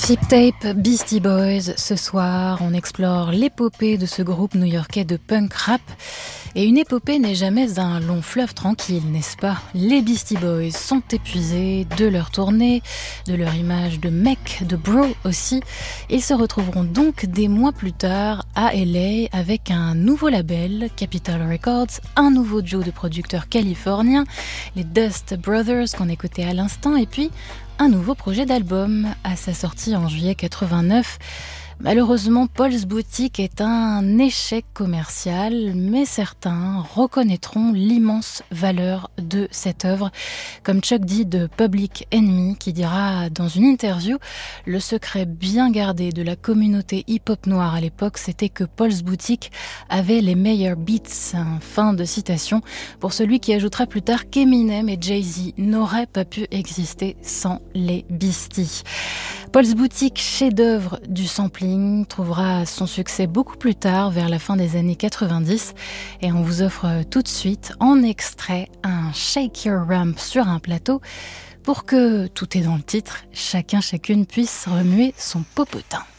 Chip Tape, Beastie Boys. Ce soir, on explore l'épopée de ce groupe new-yorkais de punk rap. Et une épopée n'est jamais un long fleuve tranquille, n'est-ce pas? Les Beastie Boys sont épuisés de leur tournée, de leur image de mec, de bro aussi. Ils se retrouveront donc des mois plus tard à LA avec un nouveau label, Capitol Records, un nouveau duo de producteurs californiens, les Dust Brothers qu'on écoutait à l'instant, et puis un nouveau projet d'album à sa sortie en juillet 89. Malheureusement, Paul's Boutique est un échec commercial, mais certains reconnaîtront l'immense valeur de cette œuvre, comme Chuck D de Public Enemy qui dira dans une interview « Le secret bien gardé de la communauté hip-hop noire à l'époque, c'était que Paul's Boutique avait les meilleurs beats ». Fin de citation pour celui qui ajoutera plus tard qu'Eminem et Jay-Z n'auraient pas pu exister sans les Beasties. Paul's Boutique, chef-d'œuvre du sampling, trouvera son succès beaucoup plus tard, vers la fin des années 90. Et on vous offre tout de suite, en extrait, un Shake Your Rump sur un plateau pour que, tout est dans le titre, chacune puisse remuer son popotin.